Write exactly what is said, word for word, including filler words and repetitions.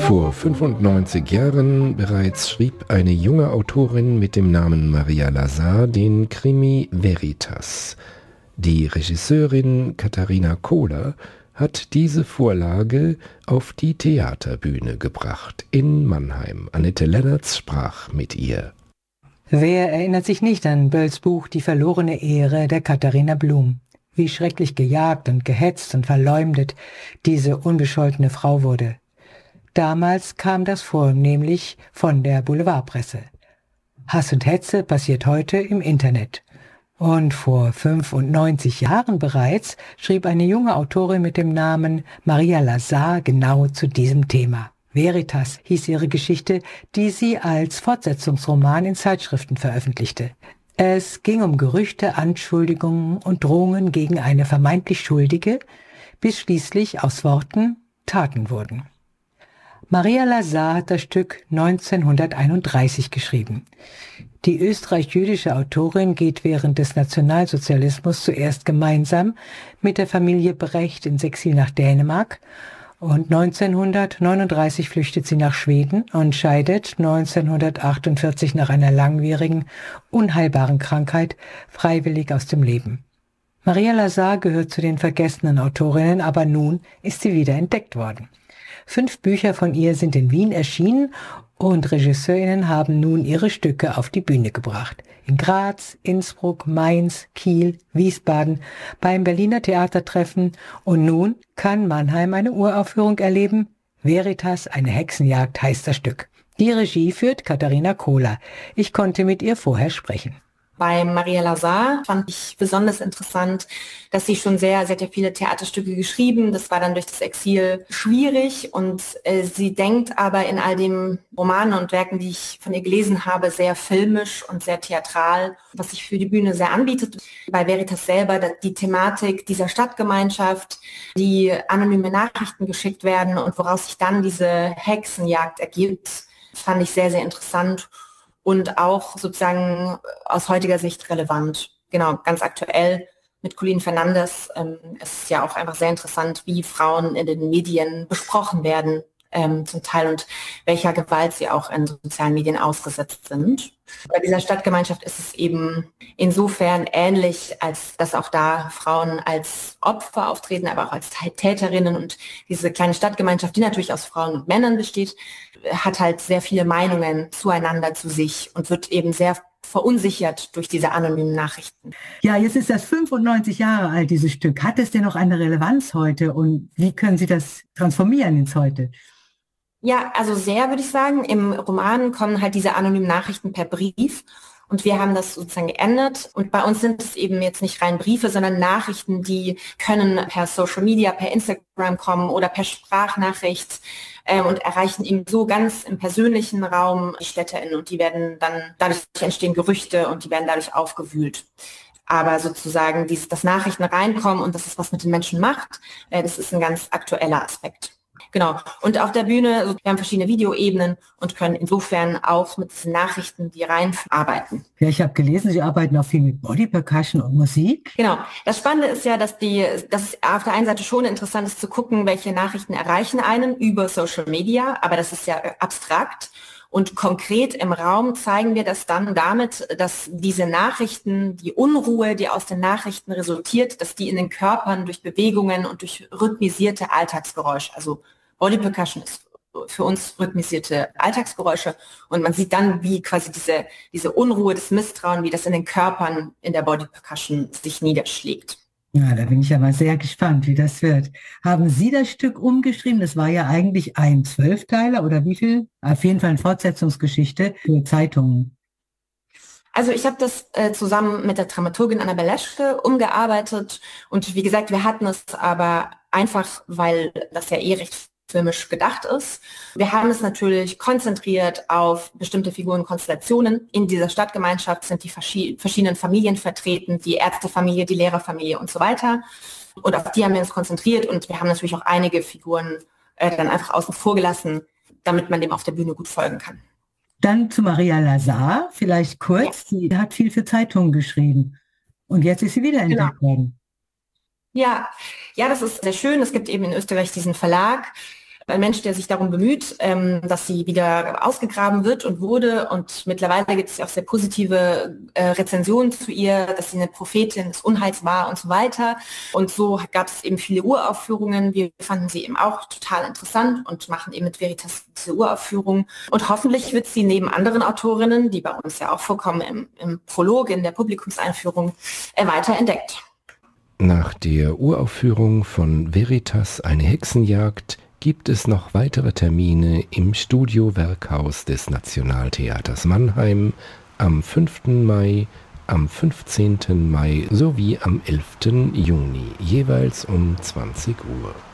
Vor fünfundneunzig Jahren bereits schrieb eine junge Autorin mit dem Namen Maria Lazar den Krimi Veritas. Die Regisseurin Katharina Kohler hat diese Vorlage auf die Theaterbühne gebracht in Mannheim. Annette Lennertz sprach mit ihr. Wer erinnert sich nicht an Bölls Buch Die verlorene Ehre der Katharina Blum? Wie schrecklich gejagt und gehetzt und verleumdet diese unbescholtene Frau wurde. Damals kam das vornehmlich von der Boulevardpresse. Hass und Hetze passiert heute im Internet. Und vor fünfundneunzig Jahren bereits schrieb eine junge Autorin mit dem Namen Maria Lazar genau zu diesem Thema. Veritas hieß ihre Geschichte, die sie als Fortsetzungsroman in Zeitschriften veröffentlichte. Es ging um Gerüchte, Anschuldigungen und Drohungen gegen eine vermeintlich Schuldige, bis schließlich aus Worten Taten wurden. Maria Lazar hat das Stück neunzehnhunderteinunddreißig geschrieben. Die österreich-jüdische Autorin geht während des Nationalsozialismus zuerst gemeinsam mit der Familie Brecht ins Exil nach Dänemark und neunzehnhundertneununddreißig flüchtet sie nach Schweden und scheidet neunzehnhundertachtundvierzig nach einer langwierigen, unheilbaren Krankheit freiwillig aus dem Leben. Maria Lazar gehört zu den vergessenen Autorinnen, aber nun ist sie wieder entdeckt worden. Fünf Bücher von ihr sind in Wien erschienen und Regisseurinnen haben nun ihre Stücke auf die Bühne gebracht. In Graz, Innsbruck, Mainz, Kiel, Wiesbaden, beim Berliner Theatertreffen und nun kann Mannheim eine Uraufführung erleben. Veritas, eine Hexenjagd heißt das Stück. Die Regie führt Katharina Kohler. Ich konnte mit ihr vorher sprechen. Bei Maria Lazar fand ich besonders interessant, dass sie schon sehr, sie hat ja viele Theaterstücke geschrieben. Das war dann durch das Exil schwierig und äh, sie denkt aber in all den Romanen und Werken, die ich von ihr gelesen habe, sehr filmisch und sehr theatral, was sich für die Bühne sehr anbietet. Bei Veritas selber die Thematik dieser Stadtgemeinschaft, die anonyme Nachrichten geschickt werden und woraus sich dann diese Hexenjagd ergibt, fand ich sehr, sehr interessant. Und auch sozusagen aus heutiger Sicht relevant. Genau, ganz aktuell mit Colleen Fernandes. Ähm, es ist ja auch einfach sehr interessant, wie Frauen in den Medien besprochen werden, ähm, zum Teil und welcher Gewalt sie auch in sozialen Medien ausgesetzt sind. Bei dieser Stadtgemeinschaft ist es eben insofern ähnlich, als dass auch da Frauen als Opfer auftreten, aber auch als Täterinnen. Und diese kleine Stadtgemeinschaft, die natürlich aus Frauen und Männern besteht, hat halt sehr viele Meinungen zueinander, zu sich und wird eben sehr verunsichert durch diese anonymen Nachrichten. Ja, jetzt ist das fünfundneunzig Jahre alt, dieses Stück. Hat es denn noch eine Relevanz heute und wie können Sie das transformieren ins Heute? Ja, also sehr, würde ich sagen. Im Roman kommen halt diese anonymen Nachrichten per Brief. Und wir haben das sozusagen geändert. Und bei uns sind es eben jetzt nicht rein Briefe, sondern Nachrichten, die können per Social Media, per Instagram kommen oder per Sprachnachricht äh, und erreichen eben so ganz im persönlichen Raum die StädterInnen. Und die werden dann, dadurch entstehen Gerüchte und die werden dadurch aufgewühlt. Aber sozusagen, dieses, dass Nachrichten reinkommen und dass es was mit den Menschen macht, äh, das ist ein ganz aktueller Aspekt. Genau. Und auf der Bühne, wir haben verschiedene Videoebenen und können insofern auch mit diesen Nachrichten, die rein arbeiten. Ja, ich habe gelesen, Sie arbeiten auch viel mit Body Percussion und Musik. Genau. Das Spannende ist ja, dass die, dass es auf der einen Seite schon interessant ist zu gucken, welche Nachrichten erreichen einen über Social Media, aber das ist ja abstrakt. Und konkret im Raum zeigen wir das dann damit, dass diese Nachrichten, die Unruhe, die aus den Nachrichten resultiert, dass die in den Körpern durch Bewegungen und durch rhythmisierte Alltagsgeräusche, also Body Percussion ist für uns rhythmisierte Alltagsgeräusche und man sieht dann, wie quasi diese, diese Unruhe, das Misstrauen, wie das in den Körpern in der Body Percussion sich niederschlägt. Ja, da bin ich ja mal sehr gespannt, wie das wird. Haben Sie das Stück umgeschrieben? Das war ja eigentlich ein Zwölfteiler oder wie viel? Auf jeden Fall eine Fortsetzungsgeschichte für Zeitungen. Also ich habe das äh, zusammen mit der Dramaturgin Anna Beleschke umgearbeitet und wie gesagt, wir hatten es aber einfach, weil das ja eh recht filmisch gedacht ist. Wir haben es natürlich konzentriert auf bestimmte Figurenkonstellationen. In dieser Stadtgemeinschaft sind die verschi- verschiedenen Familien vertreten, die Ärztefamilie, die Lehrerfamilie und so weiter. Und auf die haben wir uns konzentriert und wir haben natürlich auch einige Figuren äh, dann einfach außen vor gelassen, damit man dem auf der Bühne gut folgen kann. Dann zu Maria Lazar, vielleicht kurz. Ja. Sie hat viel für Zeitungen geschrieben und jetzt ist sie wieder entdeckt genau. worden. Ja, ja, das ist sehr schön. Es gibt eben in Österreich diesen Verlag, ein Mensch, der sich darum bemüht, ähm, dass sie wieder ausgegraben wird und wurde. Und mittlerweile gibt es ja auch sehr positive äh, Rezensionen zu ihr, dass sie eine Prophetin des Unheils war und so weiter. Und so gab es eben viele Uraufführungen. Wir fanden sie eben auch total interessant und machen eben mit Veritas diese Uraufführung. Und hoffentlich wird sie neben anderen Autorinnen, die bei uns ja auch vorkommen, im, im Prolog, in der Publikumseinführung, äh, weiter entdeckt. Nach der Uraufführung von Veritas, eine Hexenjagd, gibt es noch weitere Termine im Studio-Werkhaus des Nationaltheaters Mannheim am fünften Mai, am fünfzehnten Mai sowie am elften Juni, jeweils um zwanzig Uhr.